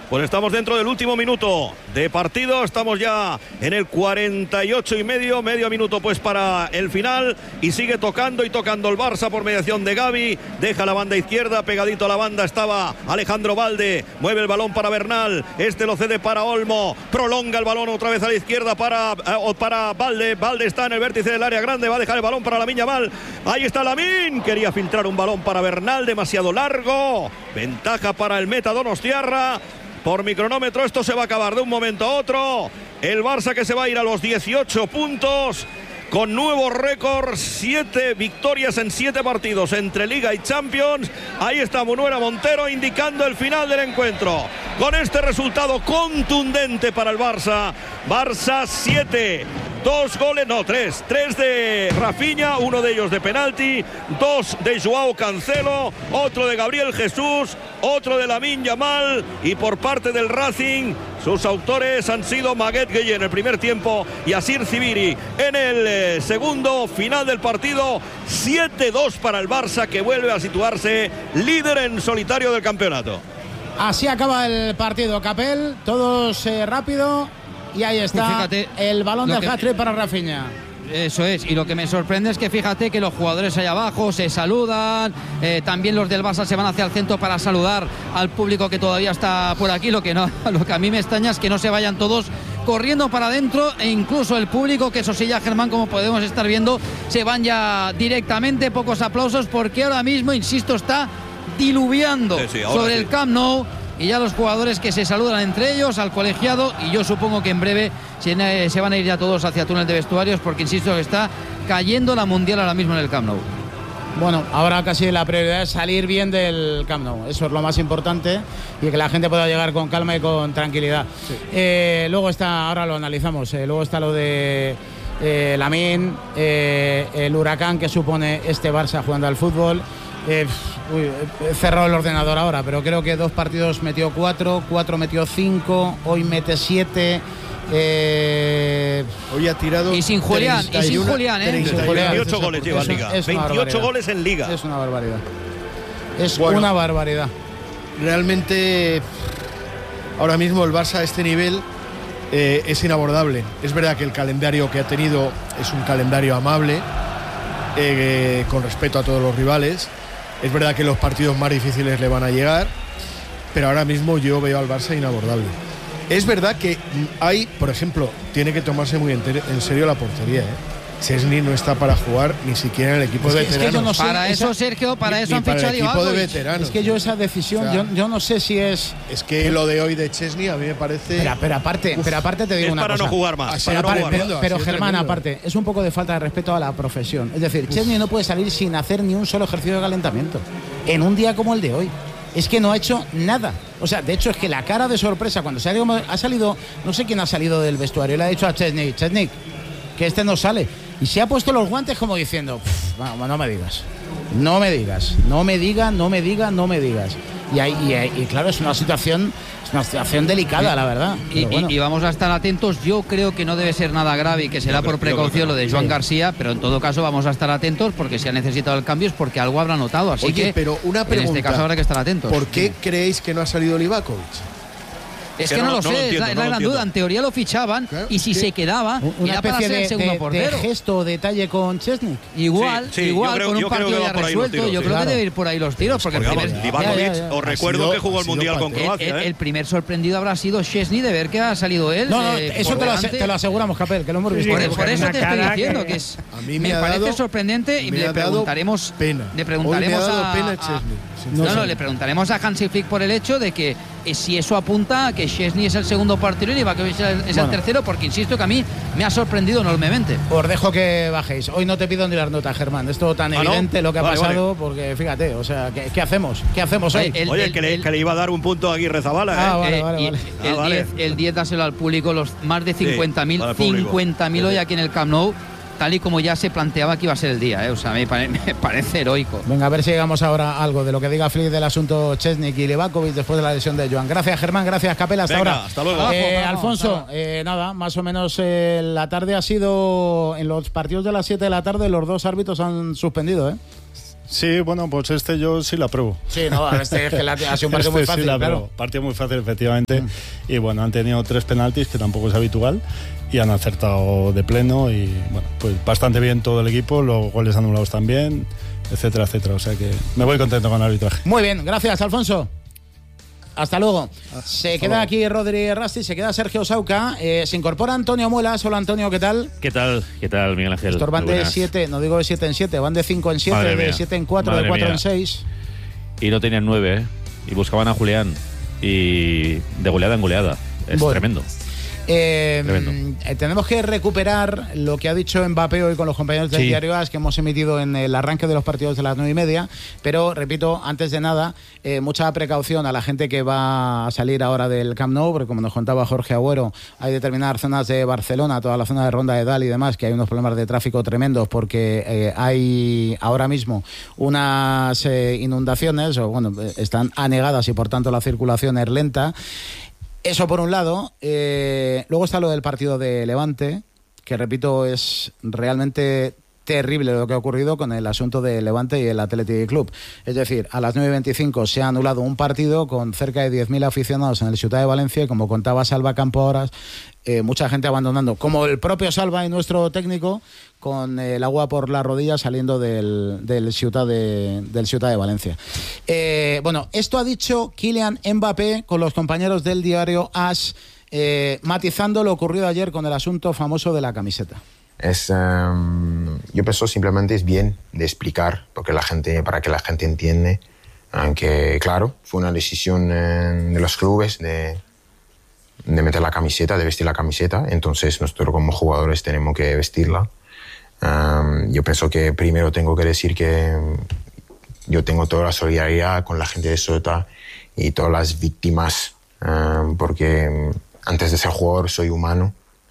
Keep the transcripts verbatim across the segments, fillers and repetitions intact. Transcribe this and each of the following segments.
Pues estamos dentro del último minuto de partido, estamos ya en el cuarenta y ocho y medio, medio minuto pues para el final, y sigue tocando y tocando el Barça por mediación de Gavi, deja la banda izquierda, pegadito a la banda estaba Alejandro Balde, mueve el balón para Bernal, este lo cede para Olmo, prolonga el balón otra vez a la izquierda para, eh, para Balde, Balde está en el vértice del área grande, va a dejar el balón para Lamine Yamal, ahí está Lamine, quería filtrar un balón para Bernal, demasiado largo, ventaja para el meta donostiarra. Por mi cronómetro esto se va a acabar de un momento a otro. El Barça que se va a ir a los dieciocho puntos con nuevo récord, siete victorias en siete partidos entre Liga y Champions. Ahí está Munuera Montero indicando el final del encuentro. Con este resultado contundente para el Barça. Barça siete. Dos goles, no, tres. Tres de Rafinha, uno de ellos de penalti, dos de Joao Cancelo, otro de Gabriel Jesús, otro de Lamine Yamal, y por parte del Racing, sus autores han sido Maguette Gueye en el primer tiempo y Asir Zibiri en el eh, segundo. Final del partido, siete dos para el Barça, que vuelve a situarse líder en solitario del campeonato. Así acaba el partido, Capel, todos eh, rápido. Y ahí está, y fíjate, el balón del hat-trick para Rafinha. Eso es, y lo que me sorprende es que fíjate que los jugadores ahí abajo se saludan, eh, también los del Barça se van hacia el centro para saludar al público que todavía está por aquí. Lo que, no, lo que a mí me extraña es que no se vayan todos corriendo para adentro, e incluso el público, que eso sí ya, Germán, como podemos estar viendo, se van ya directamente. Pocos aplausos porque ahora mismo, insisto, está diluviando sí, sí, sobre sí. el Camp Nou. Y ya los jugadores que se saludan entre ellos, al colegiado, y yo supongo que en breve se, se van a ir ya todos hacia túnel de vestuarios, porque insisto que está cayendo la Mundial ahora mismo en el Camp Nou. Bueno, ahora casi la prioridad es salir bien del Camp Nou, eso es lo más importante, y que la gente pueda llegar con calma y con tranquilidad. Sí. Eh, luego está, ahora lo analizamos, eh, luego está lo de eh, Lamine, eh, el huracán que supone este Barça jugando al fútbol. Eh, uy, he cerrado el ordenador ahora, pero creo que dos partidos metió cuatro, cuatro metió cinco, hoy mete siete. Eh, hoy ha tirado y sin Julián, y sin Julián, ¿eh? veintiocho goles lleva en Liga, veintiocho goles en Liga. Es una barbaridad. Es bueno, una barbaridad. Realmente, ahora mismo el Barça a este nivel eh, es inabordable. Es verdad que el calendario que ha tenido es un calendario amable, eh, con respeto a todos los rivales. Es verdad que los partidos más difíciles le van a llegar, pero ahora mismo yo veo al Barça inabordable. Es verdad que hay, por ejemplo, tiene que tomarse muy en, en serio la portería, ¿eh? Chesney no está para jugar ni siquiera en el equipo es de veteranos. Es que yo no sé, para eso, Sergio, para eso han fichado a equipo de veteranos. Es que yo esa decisión, o sea, yo, yo no sé si es... Es que lo de hoy de Chesney a mí me parece... Pero, pero aparte, uf, pero aparte te digo es una para cosa. no jugar más. Pero, para no jugar jugar pero, pero Germán, aparte, es un poco de falta de respeto a la profesión. Es decir, uf. Chesney no puede salir sin hacer ni un solo ejercicio de calentamiento. En un día como el de hoy. Es que no ha hecho nada. O sea, de hecho es que la cara de sorpresa cuando salió, ha salido, no sé quién ha salido del vestuario, le ha dicho a Chesney, Chesney, que este no sale. Y se ha puesto los guantes como diciendo, no, no me digas, no me digas, no me digas, no me digas, no me digas. Y, ahí, y, y claro, es una situación, es una situación delicada, la verdad. Y, bueno. y, y vamos a estar atentos. Yo creo que no debe ser nada grave y que será por precaución lo de Joan sí. García, pero en todo caso vamos a estar atentos porque si ha necesitado el cambio es porque algo habrá notado. Así Oye, que pero una pregunta, en este caso habrá que estar atentos. ¿Por qué sí. creéis que no ha salido Livakovic? Es que, que no, no lo sé, no lo entiendo, es la, no la gran duda. En teoría lo fichaban, claro, y si se quedaba, una era para especie ser de, segundo de, portero. De gesto o detalle con Chesney. Igual, sí, sí, igual, creo, con un partido ya resuelto. Tiros, yo sí. creo claro. que debe ir por ahí los tiros. Porque pues el primer, Livakovic, ya, ya, ya. os recuerdo sido, que jugó el Mundial con Croacia. El, ¿eh? el primer sorprendido habrá sido Chesney de ver que ha salido él. No, no, eh, eso te lo, te lo aseguramos, Capel, que lo hemos visto. Por, por eso te estoy diciendo que es. A mí me parece sorprendente y le preguntaremos. Le preguntaremos a. No, no, le preguntaremos a Hansi Flick por el hecho de que eh, si eso apunta a que Chesney es el segundo portero y Livakovic es, el, es bueno. el tercero, porque insisto que a mí me ha sorprendido enormemente. Os dejo que bajéis. Hoy no te pido ni las notas, Germán. Es todo tan ¿Ah, evidente no? lo que ha vale, pasado, vale. porque fíjate, o sea, ¿qué, qué hacemos? ¿Qué hacemos hoy? El, Oye, el, que, le, el, que le iba a dar un punto a Aguirre Zabala, ¿eh? Ah, vale, vale, eh, vale. El, ah, vale. el diez dáselo al público, los más de cincuenta mil, sí, cincuenta mil hoy aquí en el Camp Nou, tal y como ya se planteaba que iba a ser el día, ¿eh? O sea, me, pare, me parece heroico. Venga, a ver si llegamos ahora a algo de lo que diga Flick del asunto Chesney y Livakovic después de la lesión de Joan. Gracias, Germán, gracias, Capela, hasta Venga, ahora. Hasta luego. Eh, vamos, Alfonso, vamos. Eh, nada, más o menos eh, la tarde ha sido, en los partidos de las siete de la tarde, los dos árbitros han suspendido, ¿eh? Sí, bueno, pues este yo sí la apruebo. Sí, no, este es que la, ha sido un partido este muy fácil, sí la claro. Partido muy fácil, efectivamente. Mm. Y bueno, han tenido tres penaltis, que tampoco es habitual, y han acertado de pleno. Y bueno, pues bastante bien todo el equipo, los goles anulados también, etcétera, etcétera. O sea que me voy contento con el arbitraje. Muy bien, gracias, Alfonso. Hasta luego. Se Hasta queda luego. aquí Rodri Rasti, se queda Sergio Sauca, eh, se incorpora Antonio Muelas. Hola, Antonio, ¿qué tal? ¿Qué tal? ¿Qué tal, Miguel Ángel? Estos van de siete, no digo de siete en siete, van de cinco en siete, de siete en cuatro, de cuatro en seis. Y no tenían nueve, ¿eh? Y buscaban a Julián. Y de goleada en goleada. Es bueno. tremendo. Eh, eh, tenemos que recuperar lo que ha dicho Mbappé hoy con los compañeros del sí. diario A S que hemos emitido en el arranque de los partidos de las nueve y media, pero repito, antes de nada, eh, mucha precaución a la gente que va a salir ahora del Camp Nou, porque como nos contaba Jorge Agüero, hay determinadas zonas de Barcelona, toda la zona de Ronda de Dalt y demás, que hay unos problemas de tráfico tremendos porque eh, hay ahora mismo unas eh, inundaciones, o bueno, están anegadas y por tanto la circulación es lenta. Eso por un lado. Eh, luego está lo del partido de Levante, que repito, es realmente terrible lo que ha ocurrido con el asunto de Levante y el Athletic Club. Es decir, a las nueve y veinticinco se ha anulado un partido con cerca de diez mil aficionados en el Ciutat de Valencia y, como contaba Salva Campo ahora, eh, mucha gente abandonando, como el propio Salva y nuestro técnico, con el agua por la rodilla saliendo del, del, Ciutat, de, del Ciutat de Valencia. Eh, bueno, esto ha dicho Kylian Mbappé con los compañeros del diario A S, eh, matizando lo ocurrido ayer con el asunto famoso de la camiseta. Es, um, yo pienso simplemente es bien de explicar porque la gente, para que la gente entiende, aunque claro, fue una decisión eh, de los clubes de, de meter la camiseta, de vestir la camiseta, entonces nosotros como jugadores tenemos que vestirla. Um, yo pienso que primero tengo que decir que yo tengo toda la solidaridad con la gente de Ceuta y todas las víctimas, um, porque antes de ser jugador soy humano.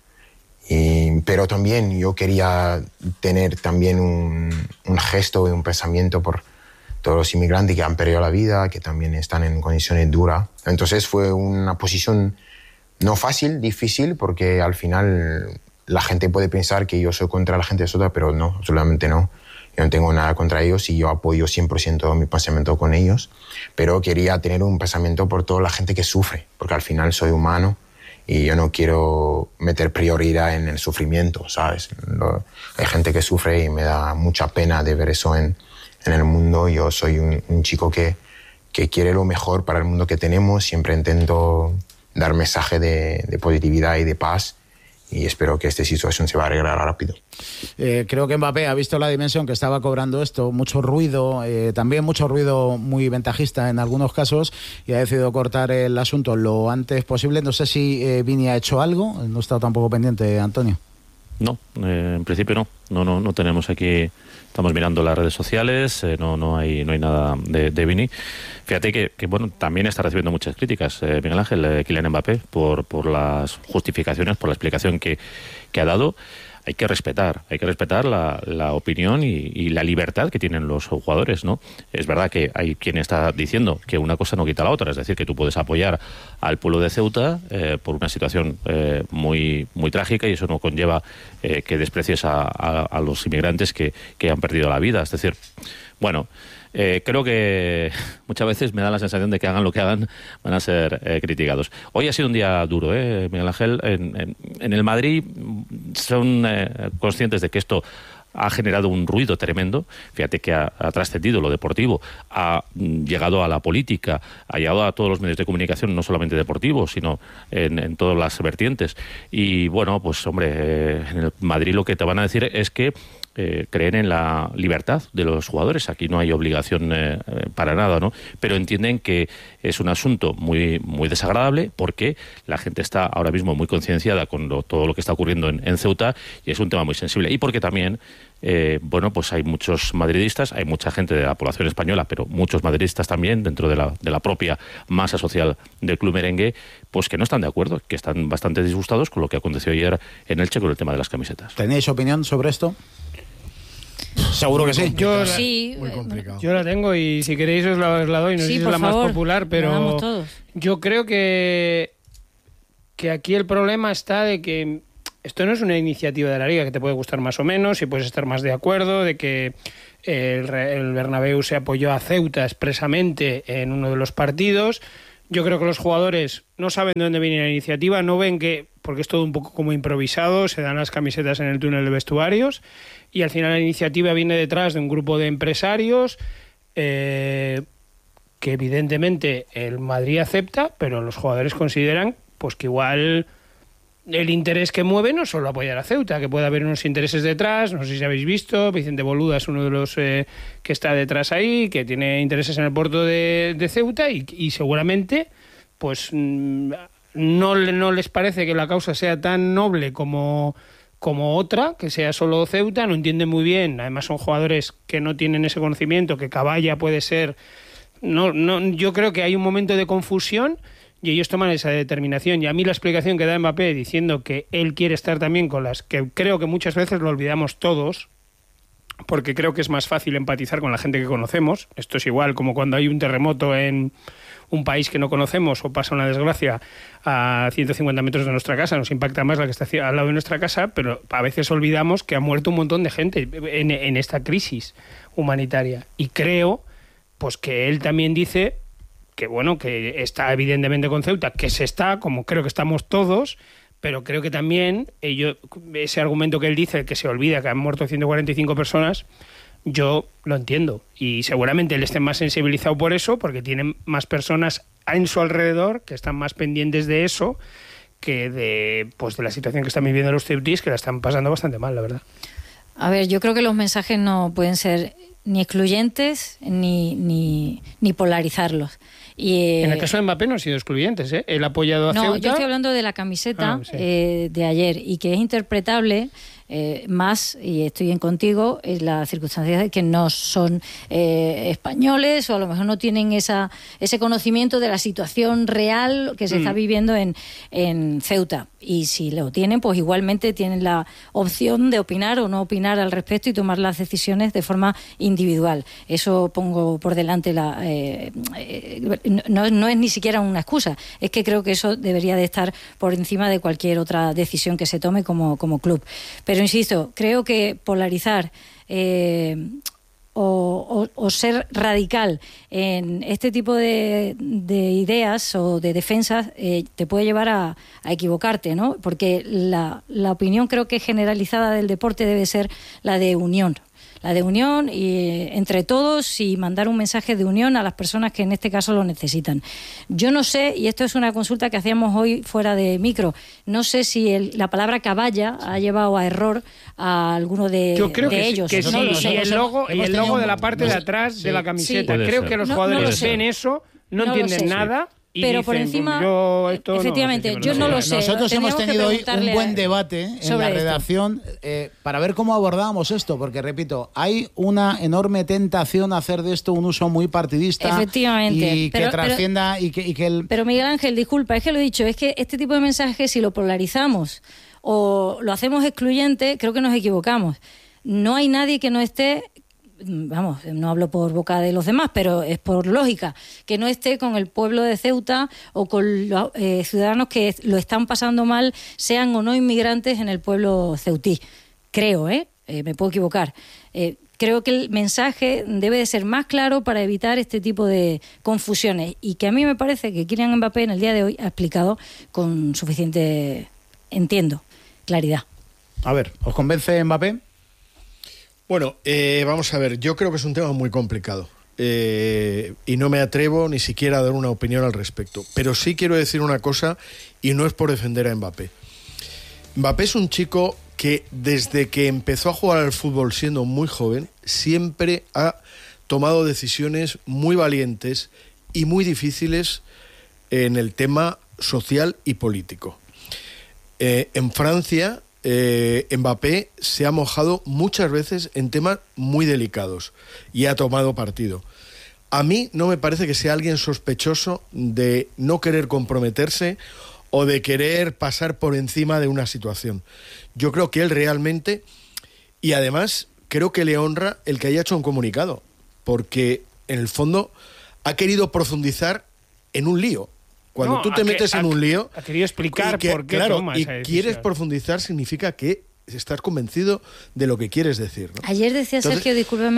Y, pero también yo quería tener también un, un gesto y un pensamiento por todos los inmigrantes que han perdido la vida, que también están en condiciones duras. Entonces fue una posición no fácil, difícil, porque al final la gente puede pensar que yo soy contra la gente de Sota, pero no, absolutamente no. Yo no tengo nada contra ellos y yo apoyo cien por ciento mi pensamiento con ellos, pero quería tener un pensamiento por toda la gente que sufre, porque al final soy humano. Y yo no quiero meter prioridad en el sufrimiento, ¿sabes? Lo, hay gente que sufre y me da mucha pena de ver eso en, en el mundo. Yo soy un, un chico que, que quiere lo mejor para el mundo que tenemos. Siempre intento dar mensaje de, de positividad y de paz. Y espero que esta situación se va a arreglar rápido. Eh, creo que Mbappé ha visto la dimensión que estaba cobrando esto, mucho ruido, eh, también mucho ruido muy ventajista en algunos casos, y ha decidido cortar el asunto lo antes posible. No sé si eh, Vini ha hecho algo, no he estado tampoco pendiente, Antonio. No, eh, en principio no. No, no, no tenemos aquí. Estamos mirando las redes sociales, eh, no, no hay, no hay nada de, de Vini. Fíjate que, que bueno, también está recibiendo muchas críticas, eh, Miguel Ángel, eh, Kylian Mbappé, por, por las justificaciones, por la explicación que, que ha dado. Hay que respetar, hay que respetar la, la opinión y, y la libertad que tienen los jugadores, ¿no? Es verdad que hay quien está diciendo que una cosa no quita la otra, es decir, que tú puedes apoyar al pueblo de Ceuta eh, por una situación eh, muy, muy trágica, y eso no conlleva eh, que desprecies a, a, a los inmigrantes que, que han perdido la vida. Es decir, bueno, Eh, creo que muchas veces me da la sensación de que hagan lo que hagan, van a ser eh, criticados. Hoy ha sido un día duro, ¿eh, Miguel Ángel? En, en, en el Madrid son eh, conscientes de que esto ha generado un ruido tremendo. Fíjate que ha, ha trascendido lo deportivo, ha llegado a la política, ha llegado a todos los medios de comunicación, no solamente deportivos, sino en, en todas las vertientes. Y bueno, pues hombre, eh, en el Madrid lo que te van a decir es que Eh, creen en la libertad de los jugadores. Aquí no hay obligación eh, para nada, ¿no? Pero entienden que es un asunto muy, muy desagradable porque la gente está ahora mismo muy concienciada con lo, todo lo que está ocurriendo en, en Ceuta, y es un tema muy sensible. Y porque también, eh, bueno, pues hay muchos madridistas, hay mucha gente de la población española, pero muchos madridistas también dentro de la, de la propia masa social del club merengue, pues que no están de acuerdo, que están bastante disgustados con lo que aconteció ayer en Elche con el tema de las camisetas. ¿Tenéis opinión sobre esto? Seguro que sí. Yo la, sí, muy complicado. Yo la tengo y si queréis os la, os la doy. No sí, sé si es la favor, más popular, pero yo creo que, que aquí el problema está de que esto no es una iniciativa de la Liga, que te puede gustar más o menos y puedes estar más de acuerdo, de que el, el Bernabéu se apoyó a Ceuta expresamente en uno de los partidos. Yo creo que los jugadores no saben de dónde viene la iniciativa, no ven que, porque es todo un poco como improvisado, se dan las camisetas en el túnel de vestuarios y al final la iniciativa viene detrás de un grupo de empresarios eh, que evidentemente el Madrid acepta, pero los jugadores consideran pues que igual el interés que mueve no es solo apoyar a Ceuta, que puede haber unos intereses detrás. No sé si habéis visto, Vicente Boluda es uno de los eh, que está detrás ahí, que tiene intereses en el puerto de, de Ceuta y, y seguramente pues no, no les parece que la causa sea tan noble como, como otra, que sea solo Ceuta. No entienden muy bien, además son jugadores que no tienen ese conocimiento, que Caballa puede ser... No, no, yo creo que hay un momento de confusión y ellos toman esa determinación. Y a mí la explicación que da Mbappé diciendo que él quiere estar también con las que creo que muchas veces lo olvidamos todos, porque creo que es más fácil empatizar con la gente que conocemos. Esto es igual como cuando hay un terremoto en un país que no conocemos o pasa una desgracia a ciento cincuenta metros de nuestra casa. Nos impacta más la que está al lado de nuestra casa, pero a veces olvidamos que ha muerto un montón de gente en, en esta crisis humanitaria. Y creo pues que él también dice que bueno, que está evidentemente con Ceuta, que se está, como creo que estamos todos, pero creo que también ello, ese argumento que él dice, que se olvida que han muerto ciento cuarenta y cinco personas, yo lo entiendo. Y seguramente él esté más sensibilizado por eso, porque tienen más personas en su alrededor que están más pendientes de eso que de, pues, de la situación que están viviendo los ceutíes, que la están pasando bastante mal, la verdad. A ver, yo creo que los mensajes no pueden ser ni excluyentes ni, ni, ni polarizarlos. Y, eh, en el caso de Mbappé no han sido excluyentes, ¿eh? Él ha apoyado a no, Ceuta. Yo estoy hablando de la camiseta ah, sí. eh, de ayer y que es interpretable eh, más, y estoy en contigo, en las circunstancias de que no son eh, españoles o a lo mejor no tienen esa ese conocimiento de la situación real que se mm. está viviendo en, en Ceuta. Y si lo tienen, pues igualmente tienen la opción de opinar o no opinar al respecto y tomar las decisiones de forma individual. Eso pongo por delante. la eh, eh, no, no es ni siquiera una excusa, es que creo que eso debería de estar por encima de cualquier otra decisión que se tome como, como club. Pero insisto, creo que polarizar eh, O, o, o ser radical en este tipo de, de ideas o de defensas eh, te puede llevar a, a equivocarte, ¿no? Porque la, la opinión creo que generalizada del deporte debe ser la de unión. La de unión y entre todos y mandar un mensaje de unión a las personas que en este caso lo necesitan. Yo no sé, y esto es una consulta que hacíamos hoy fuera de micro, no sé si el, la palabra caballa ha llevado a error a alguno de, Yo creo de que ellos. Sí, que no sí, lo sé. y el logo, y el logo de la parte no, de atrás sí, de la camiseta. Sí, creo ser. que los no, jugadores no ven eso, no, no entienden nada. Y pero dicen, por encima, yo esto efectivamente, no, yo no lo sé. Nosotros hemos tenido hoy un buen a, debate en la redacción eh, para ver cómo abordábamos esto, porque repito, hay una enorme tentación a hacer de esto un uso muy partidista. Efectivamente. Y pero, que trascienda pero, y que, y que el... Pero Miguel Ángel, disculpa, es que lo he dicho, es que este tipo de mensajes, si lo polarizamos o lo hacemos excluyente, creo que nos equivocamos. No hay nadie que no esté, vamos, no hablo por boca de los demás, pero es por lógica, que no esté con el pueblo de Ceuta o con los eh, ciudadanos que lo están pasando mal, sean o no inmigrantes en el pueblo ceutí. Creo, ¿eh? eh me puedo equivocar. Eh, creo que el mensaje debe de ser más claro para evitar este tipo de confusiones y que a mí me parece que Kylian Mbappé en el día de hoy ha explicado con suficiente, entiendo, claridad. A ver, ¿os convence Mbappé? Bueno, eh, vamos a ver, yo creo que es un tema muy complicado eh, y no me atrevo ni siquiera a dar una opinión al respecto, pero sí quiero decir una cosa y no es por defender a Mbappé. Mbappé es un chico que desde que empezó a jugar al fútbol siendo muy joven siempre ha tomado decisiones muy valientes y muy difíciles en el tema social y político. Eh, en Francia... Eh, Mbappé se ha mojado muchas veces en temas muy delicados y ha tomado partido. A mí no me parece que sea alguien sospechoso de no querer comprometerse o de querer pasar por encima de una situación. Yo creo que él realmente, y además creo que le honra el que haya hecho un comunicado, porque en el fondo ha querido profundizar en un lío. Cuando no, tú te metes que, en un lío... Ha querido explicar que, por qué claro, toma y esa decisión. Quieres profundizar significa que estás convencido de lo que quieres decir, ¿no? Ayer decía Entonces, Sergio, discúlpame,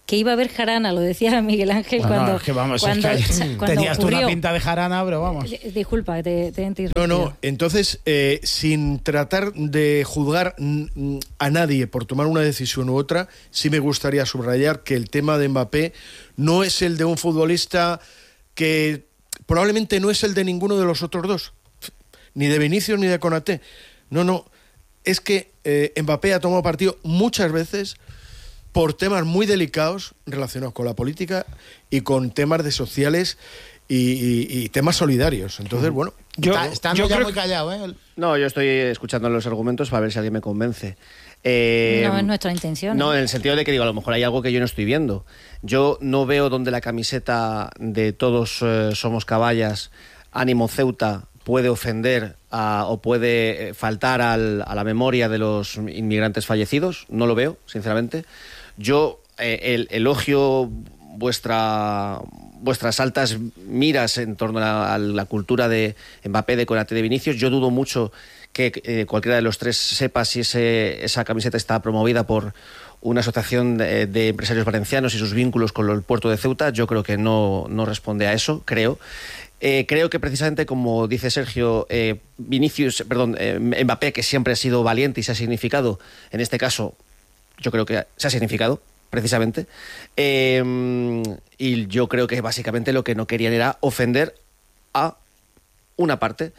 que iba a haber jarana, lo decía Miguel Ángel bueno, cuando, es que vamos, cuando, es que cuando tenías ocurrió. tú una pinta de jarana, pero vamos. Disculpa, te, te he interrumpido. No, no, entonces, eh, sin tratar de juzgar mm, a nadie por tomar una decisión u otra, sí me gustaría subrayar que el tema de Mbappé no es el de un futbolista que probablemente no es el de ninguno de los otros dos, ni de Vinicius ni de Konaté. No, no, es que eh, Mbappé ha tomado partido muchas veces por temas muy delicados relacionados con la política y con temas de sociales y, y, y temas solidarios. Entonces, bueno, yo, está, estando yo ya creo muy callado, ¿eh? No, yo estoy escuchando los argumentos para ver si alguien me convence. Eh, no es nuestra intención. No, ¿eh? en el sentido de que digo, a lo mejor hay algo que yo no estoy viendo. Yo no veo donde la camiseta de todos eh, somos caballas, ánimo Ceuta, puede ofender a, o puede faltar al, a la memoria de los inmigrantes fallecidos. No lo veo, sinceramente. Yo eh, el, elogio vuestra, vuestras altas miras en torno a, a la cultura de Mbappé, de Konaté, de Vinicius. Yo dudo mucho que eh, cualquiera de los tres sepa si ese, esa camiseta está promovida por una asociación de, de empresarios valencianos y sus vínculos con el puerto de Ceuta. Yo creo que no, no responde a eso, creo. Eh, creo que precisamente, como dice Sergio, eh, Vinicius, perdón, eh, Mbappé, que siempre ha sido valiente y se ha significado, en este caso, yo creo que se ha significado, precisamente. Eh, y yo creo que básicamente lo que no querían era ofender a una parte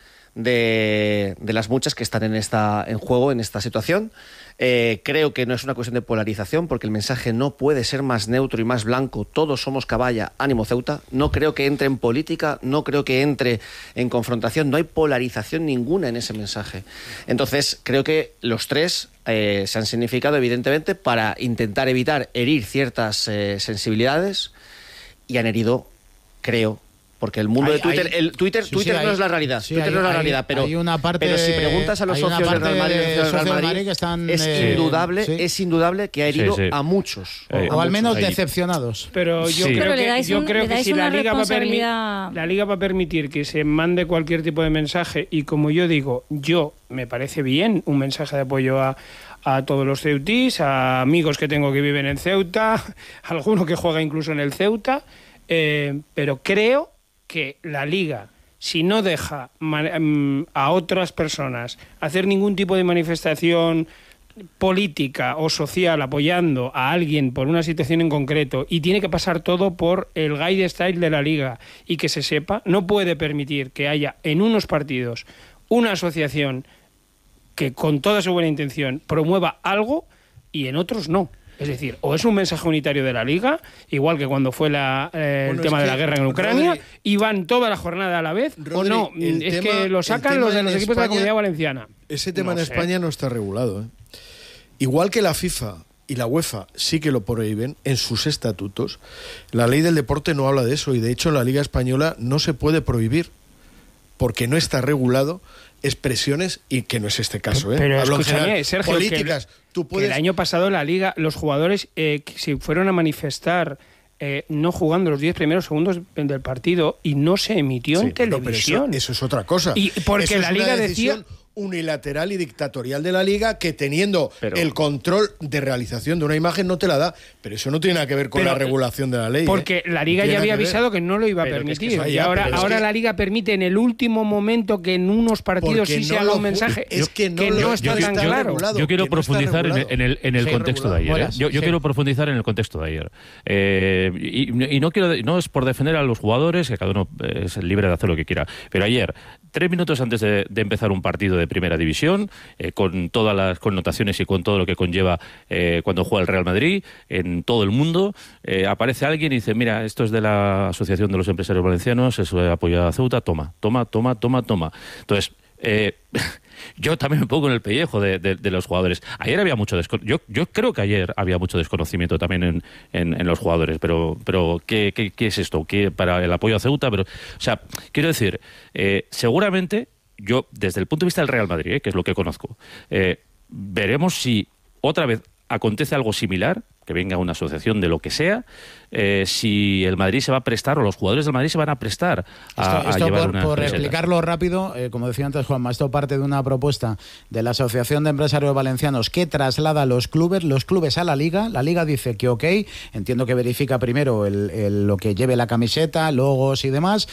de, de las muchas que están en, esta, en juego en esta situación. Eh, creo que no es una cuestión de polarización, porque el mensaje no puede ser más neutro y más blanco. Todos somos caballa, ánimo Ceuta. No creo que entre en política, no creo que entre en confrontación. No hay polarización ninguna en ese mensaje. Entonces, creo que los tres eh, se han significado, evidentemente, para intentar evitar herir ciertas eh, sensibilidades, y han herido, creo, porque el mundo hay, de Twitter, hay, el Twitter, sí, Twitter sí, no hay, es la realidad, sí, Twitter hay, no es la hay, realidad, pero, hay una parte, pero si preguntas a los socios del Real Madrid, de, del Real Madrid, Madrid que están, es eh, indudable, sí. es indudable que ha herido sí, sí. a muchos, Eh, o, o al menos ahí. decepcionados. Pero yo Sí. creo Pero le que, dais yo un- creo le que dais si la una liga, va a permi- responsabilidad- la liga va a permitir que se mande cualquier tipo de mensaje, y como yo digo, yo me parece bien un mensaje de apoyo a, a todos los ceutís, a amigos que tengo que viven en Ceuta, a alguno que juega incluso en el Ceuta, eh, pero creo que la liga, si no deja a otras personas hacer ningún tipo de manifestación política o social apoyando a alguien por una situación en concreto, y tiene que pasar todo por el guide style de la liga y que se sepa, no puede permitir que haya en unos partidos una asociación que con toda su buena intención promueva algo y en otros no. Es decir, o es un mensaje unitario de la Liga, igual que cuando fue la, eh, Bueno, el tema es de la que, guerra en Ucrania, Rodri, y van toda la jornada a la vez, Rodri, o no, el es tema- que lo el sacan tema los de en los equipos de la España- Comunidad Valenciana. Ese tema No en sé. España no está regulado, ¿eh? Igual que la FIFA y la UEFA sí que lo prohíben en sus estatutos, la ley del deporte no habla de eso, y de hecho en la Liga Española no se puede prohibir, porque no está regulado expresiones, y que no es este caso, ¿eh? Pero Hablo en escúchame, general. Sergio, políticas, que, tú que puedes... el año pasado la Liga, los jugadores eh, que se fueron a manifestar eh, no jugando los diez primeros segundos del partido, y no se emitió Sí, en no, pero televisión. eso, eso es otra cosa. Y porque Eso es la Liga una decía... decisión unilateral y dictatorial de la Liga, que teniendo Pero- el control de realización de una imagen no te la da, pero eso no tiene nada que ver con Pero- la regulación de la ley. Porque ¿eh? la Liga No tiene ya había nada que ver. avisado que no lo iba a Pero que es que permitir. eso- y ya, ahora, pero es ahora que- la Liga permite en el último momento que en unos partidos Porque sí se no haga lo un ju- mensaje es que no que lo- no yo- está yo- tan yo- claro. regulado. Yo quiero que no está profundizar en, regulado. en el, en el Sí, contexto regulado. de ayer. ¿eh? Molas, Yo, yo sí. quiero profundizar en el contexto de ayer. Eh, y, y no quiero, no es por defender a los jugadores, que cada uno es libre de hacer lo que quiera. Pero ayer, tres minutos antes de, de empezar un partido de primera división, eh, con todas las connotaciones y con todo lo que conlleva eh, cuando juega el Real Madrid, en todo el mundo, eh, aparece alguien y dice: mira, esto es de la Asociación de los Empresarios Valencianos, eso apoya a Ceuta, toma, toma, toma, toma, toma. Entonces, eh, yo también me pongo en el pellejo de, de, de los jugadores. Ayer había mucho desconocimiento. Yo, yo creo que ayer había mucho desconocimiento también en, en, en los jugadores, pero, pero ¿qué, qué, qué es esto? ¿Qué, para el apoyo a Ceuta? Pero, o sea, quiero decir, eh, seguramente yo, desde el punto de vista del Real Madrid, eh, que es lo que conozco, eh, veremos si otra vez acontece algo similar, que venga una asociación de lo que sea, eh, si el Madrid se va a prestar o los jugadores del Madrid se van a prestar a, esto, esto a llevar por, una por camiseta. explicarlo rápido, eh, como decía antes Juanma, esto parte de una propuesta de la Asociación de Empresarios Valencianos que traslada a los clubes, los clubes a la Liga. La Liga dice que ok, entiendo que verifica primero el, el, lo que lleve la camiseta, logos y demás,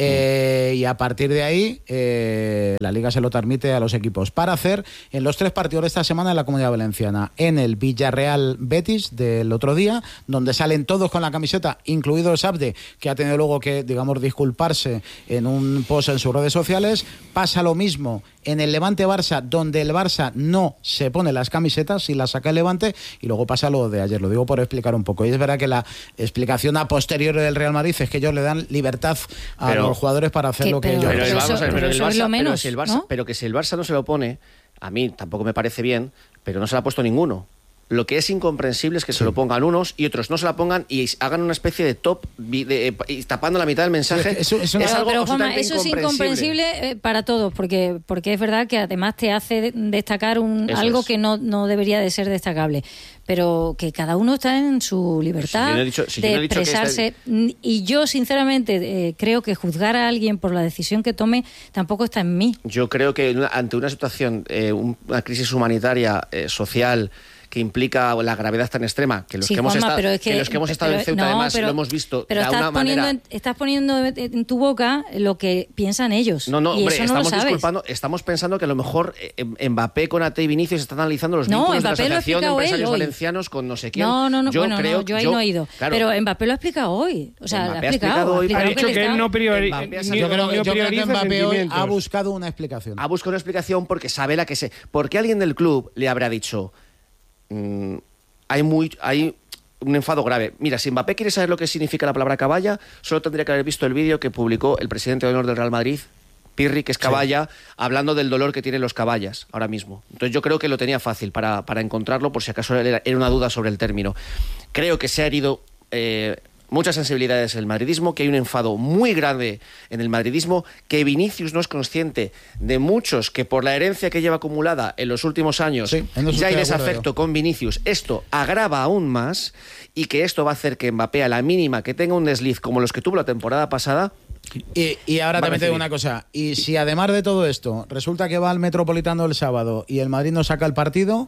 eh, y a partir de ahí eh, la Liga se lo transmite a los equipos para hacer en los tres partidos de esta semana en la Comunidad Valenciana, en el Villarreal Betis del otro día, donde salen todos con la camiseta, incluido Sabde, que ha tenido luego que, digamos, disculparse en un post en sus redes sociales. Pasa lo mismo en el Levante Barça, donde el Barça no se pone las camisetas y las saca el Levante, y luego pasa lo de ayer. Lo digo por explicar un poco. Y es verdad que la explicación a posteriori del Real Madrid es que ellos le dan libertad a pero, los jugadores para hacer lo que pero, ellos pero, quieran. vamos a ver, pero, el Barça, menos, pero, si el Barça, ¿no? pero que si el Barça no se lo pone, a mí tampoco me parece bien, pero no se lo ha puesto ninguno. Lo que es incomprensible es que sí. se lo pongan unos y otros no se la pongan y hagan una especie de top de, de, y tapando la mitad del mensaje. Eso, eso, es pero, algo pero, Juanma, eso es incomprensible incomprensible para todos, porque, porque es verdad que además te hace destacar un, algo es. que no, no debería de ser destacable. Pero que cada uno está en su libertad si no dicho, si de no expresarse. Este... Y yo, sinceramente, eh, creo que juzgar a alguien por la decisión que tome tampoco está en mí. Yo creo que ante una situación, eh, una crisis humanitaria, eh, social, que implica la gravedad tan extrema, que los sí, que hemos Juanma, estado, es que, que los que hemos estado pero, en Ceuta, no, además, pero, lo hemos visto pero de estás una poniendo manera... En, estás poniendo en tu boca lo que piensan ellos. No, no, y hombre, eso no estamos lo sabes. disculpando, estamos pensando que a lo mejor Mbappé con Ate y Vinicius están analizando los no, vínculos Mbappé de la Asociación de Empresarios hoy. Valencianos con no sé quién. No, no, no, yo bueno, creo, no, yo ahí yo, no he ido. Claro, pero Mbappé lo ha explicado hoy. O sea, Mbappé lo ha explicado. ha, explicado hoy, ha dicho que, que él no prioriza. Yo creo, yo creo que Mbappé hoy ha buscado una explicación. Ha buscado una explicación porque sabe la que se... Porque alguien del club le habrá dicho... Mmm, hay muy... hay un enfado grave. Mira, si Mbappé quiere saber lo que significa la palabra caballa, solo tendría que haber visto el vídeo que publicó el presidente de honor del Real Madrid, Pirri, que es caballa, sí. hablando del dolor que tienen los caballas ahora mismo. Entonces yo creo que lo tenía fácil para, para encontrarlo, por si acaso era, era una duda sobre el término. Creo que se ha herido eh, muchas sensibilidades en el madridismo, que hay un enfado muy grande en el madridismo, que Vinicius no es consciente de muchos que por la herencia que lleva acumulada en los últimos años sí, ya hay desafecto con Vinicius. Esto agrava aún más y que esto va a hacer que Mbappé, a la mínima que tenga un desliz como los que tuvo la temporada pasada... Y, y ahora también te digo una cosa, y si además de todo esto resulta que va al Metropolitano el sábado y el Madrid no saca el partido...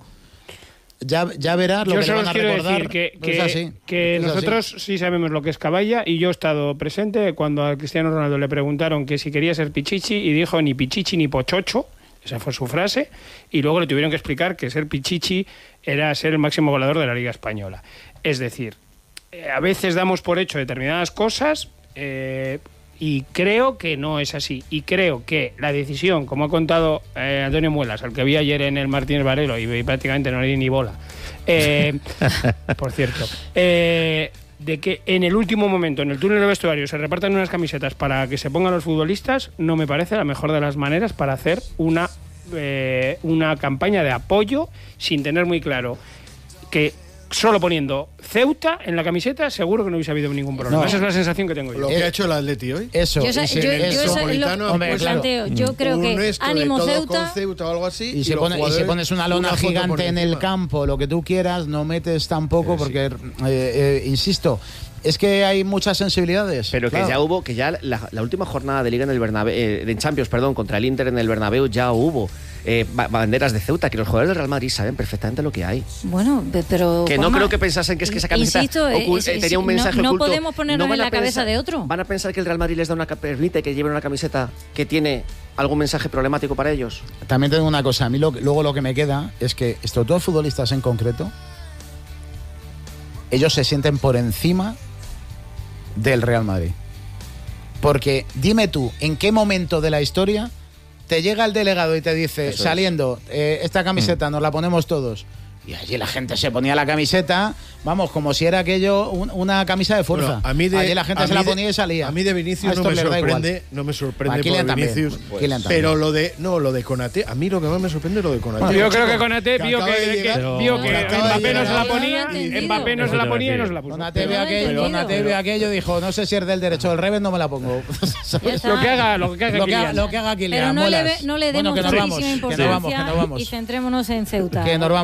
Ya, ya verás lo yo que le van a recordar. Decir que, pues que, así, que es nosotros así. sí sabemos lo que es caballa y yo he estado presente cuando a Cristiano Ronaldo le preguntaron que si quería ser pichichi y dijo ni pichichi ni pochocho, esa fue su frase, y luego le tuvieron que explicar que ser pichichi era ser el máximo goleador de la Liga Española. Es decir, eh, a veces damos por hecho determinadas cosas eh, y creo que no es así. Y creo que la decisión, como ha contado eh, Antonio Muelas, al que vi ayer en el Martínez Varelo y, y prácticamente no le di ni bola, eh, por cierto, eh, de que en el último momento, en el túnel de vestuario, se repartan unas camisetas para que se pongan los futbolistas, no me parece la mejor de las maneras para hacer una, eh, una campaña de apoyo sin tener muy claro que... Solo poniendo Ceuta en la camiseta, seguro que no hubiese habido ningún problema. No. Esa es la sensación que tengo yo. Lo que ha hecho el Atleti hoy. Eso. Yo, yo, si yo, eso, eso es lo, hombre, lo claro. planteo. Yo creo que ánimo Ceuta. Ceuta o algo así, y, y, se pone, y si pones una lona una gigante en el campo, lo que tú quieras, no metes tampoco, porque, eh, eh, insisto, es que hay muchas sensibilidades. Pero que claro. ya hubo, que ya la, la última jornada de Liga en el Bernabéu, eh, en Champions, perdón, contra el Inter en el Bernabéu ya hubo eh, banderas de Ceuta, que los jugadores del Real Madrid saben perfectamente lo que hay. Bueno, pero... Que Juanma, no creo que pensasen que es que esa camiseta insisto, ocult, es, eh, es, tenía un mensaje no, no oculto. podemos ponernos no en la pensar, cabeza de otro. ¿Van a pensar que el Real Madrid les da una permite que lleven una camiseta que tiene algún mensaje problemático para ellos? También tengo una cosa, a mí lo, luego lo que me queda es que estos dos futbolistas en concreto, ellos se sienten por encima del Real Madrid. Porque dime tú, ¿en qué momento de la historia te llega el delegado y te dice, Eso saliendo, eh, esta camiseta mm. nos la ponemos todos? Y allí la gente se ponía la camiseta, vamos, como si era aquello un, una camisa de fuerza. Bueno, a mí de, allí la gente se la de, ponía y salía. A mí de Vinicius no me sorprende, no me sorprende por Vinicius. Pues, pero lo de no, lo de Konaté, a mí lo que más me sorprende es lo de Konaté. Bueno, yo creo que Konaté vio que, que, que, pero, vio que Mbappé no se la ponía, Mbappé no se la ponía y no se la puso. Konaté ve aquello, Konaté ve aquello, dijo, no sé si es del derecho o del revés, no me la pongo. Lo que haga, lo que haga lo que haga Kylian. Pero no le demos muchísima importancia y centrémonos en Ceuta. Que nos vamos, sí, pero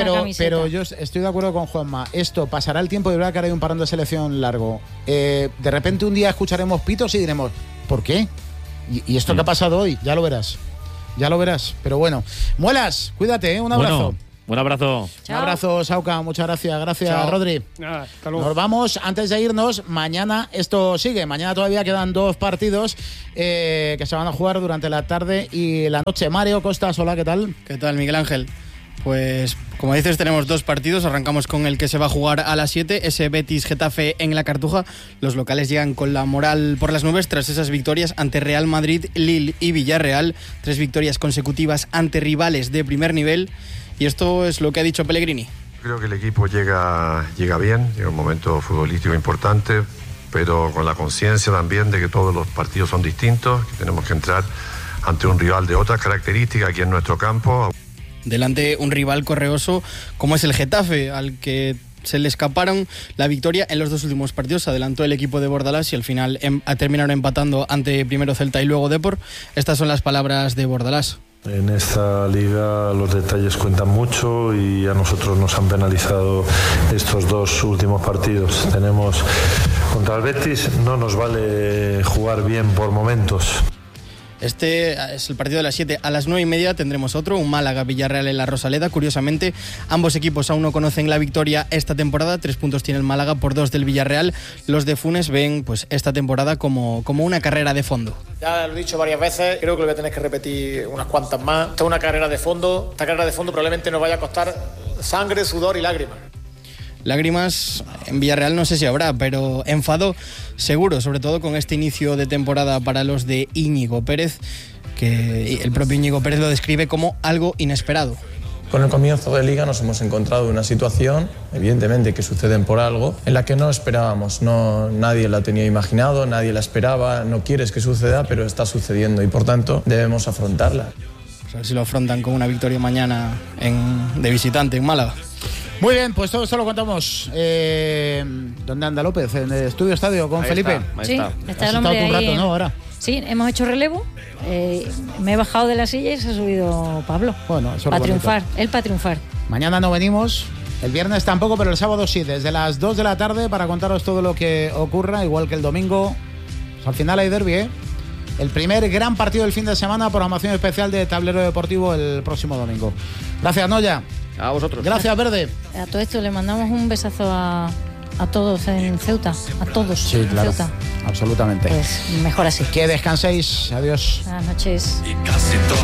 pero, camiseta. pero yo estoy de acuerdo con Juanma. Esto pasará el tiempo y verá que ahora hay un parón de selección largo. Eh, de repente un día escucharemos pitos y diremos, ¿por qué? Y, y esto mm. que ha pasado hoy, ya lo verás. Ya lo verás. Pero bueno, Muelas, cuídate, ¿eh? Un abrazo. Bueno. Un abrazo. Chao. Un abrazo, Sauca. Muchas gracias. Gracias, Chao. Rodri. Nada, hasta luego. Nos vamos. Antes de irnos, mañana esto sigue. Mañana todavía quedan dos partidos eh, que se van a jugar durante la tarde y la noche. Mario Costas, hola, ¿qué tal? ¿Qué tal, Miguel Ángel? Pues, como dices, tenemos dos partidos. Arrancamos con el que se va a jugar a las siete, ese Betis-Getafe en la Cartuja. Los locales llegan con la moral por las nubes tras esas victorias ante Real Madrid, Lille y Villarreal. Tres victorias consecutivas ante rivales de primer nivel. Y esto es lo que ha dicho Pellegrini. Creo que el equipo llega, llega bien, llega un momento futbolístico importante, pero con la conciencia también de que todos los partidos son distintos, que tenemos que entrar ante un rival de otras características aquí en nuestro campo. Delante un rival correoso como es el Getafe, al que se le escaparon la victoria en los dos últimos partidos. Adelantó el equipo de Bordalás y al final em, terminaron empatando ante primero Celta y luego Depor. Estas son las palabras de Bordalás. En esta liga los detalles cuentan mucho y a nosotros nos han penalizado estos dos últimos partidos. Tenemos contra el Betis, no nos vale jugar bien por momentos. Este es el partido de las siete. A las nueve y media tendremos otro, un Málaga-Villarreal en la Rosaleda. Curiosamente, ambos equipos aún no conocen la victoria esta temporada. Tres puntos tiene el Málaga por dos del Villarreal. Los de Funes ven pues esta temporada como, como una carrera de fondo. Ya lo he dicho varias veces, creo que lo voy a tener que repetir unas cuantas más. Esta es una carrera de fondo. Esta carrera de fondo probablemente nos vaya a costar sangre, sudor y lágrimas. Lágrimas en Villarreal no sé si habrá, pero enfado seguro, sobre todo con este inicio de temporada para los de Íñigo Pérez, que el propio Íñigo Pérez lo describe como algo inesperado. Con el comienzo de Liga nos hemos encontrado en una situación, evidentemente que suceden por algo, en la que no esperábamos, no, nadie la tenía imaginado, nadie la esperaba, no quieres que suceda, pero está sucediendo y por tanto debemos afrontarla. Pues a ver si lo afrontan con una victoria mañana en, de visitante en Málaga. Muy bien, pues todo esto lo contamos. Eh, ¿Dónde anda López? En el Estudio Estadio con ahí Felipe. Está, ahí sí, está. está el hombre ahí. Un rato, ahí. ¿no? Ahora. Sí, hemos hecho relevo. Eh, me he bajado de la silla y se ha subido Pablo. Bueno, eso para es triunfar, él para triunfar. Mañana no venimos, el viernes tampoco, pero el sábado sí, desde las dos de la tarde para contaros todo lo que ocurra, igual que el domingo. Pues al final hay derbi, ¿eh? El primer gran partido del fin de semana, programación especial de Tablero Deportivo el próximo domingo. Gracias, Noya. A vosotros. Gracias, Verde. A todo esto le mandamos un besazo a, a todos en Ceuta, a todos sí, en claro, Ceuta. Absolutamente. Pues mejor así. Que descanséis. Adiós. Buenas noches.